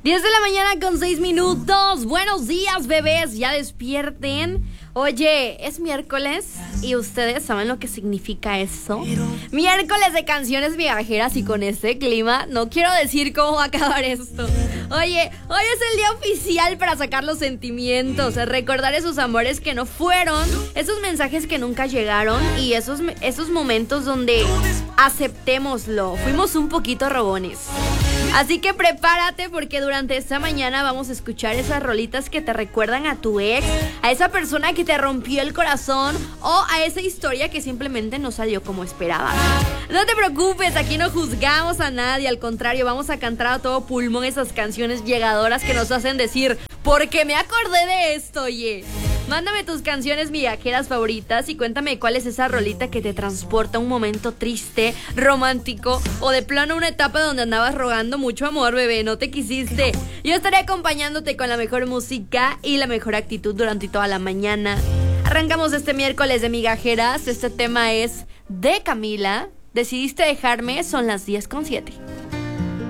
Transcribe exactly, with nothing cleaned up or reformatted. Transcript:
diez de la mañana con seis minutos. Buenos días, bebés. Ya despierten. Oye, es miércoles y ustedes saben lo que significa eso. Miércoles de canciones viajeras y con este clima no quiero decir cómo va a acabar esto. Oye, hoy es el día oficial para sacar los sentimientos, recordar esos amores que no fueron, esos mensajes que nunca llegaron y esos, esos momentos donde aceptémoslo, fuimos un poquito robones. Así que prepárate porque durante esta mañana vamos a escuchar esas rolitas que te recuerdan a tu ex, a esa persona que te rompió el corazón o a esa historia que simplemente no salió como esperabas. No te preocupes, aquí no juzgamos a nadie, al contrario, vamos a cantar a todo pulmón esas canciones llegadoras que nos hacen decir, porque me acordé de esto, oye. Mándame tus canciones viajeras favoritas y cuéntame cuál es esa rolita que te transporta a un momento triste, romántico o de plano una etapa donde andabas rogando mucho amor, bebé, no te quisiste. Yo estaré acompañándote con la mejor música y la mejor actitud durante toda la mañana. Arrancamos este miércoles de migajeras. Este tema es de Camila. Decidiste dejarme, son las diez con siete.